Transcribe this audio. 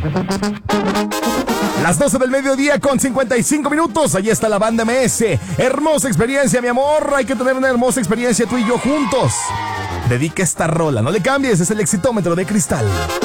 Las 12 del mediodía con 55 minutos. Ahí está la banda MS. Hermosa experiencia, mi amor. Hay que tener una hermosa experiencia tú y yo juntos. Dedica esta rola. No le cambies. Es el Exitómetro de Cristal.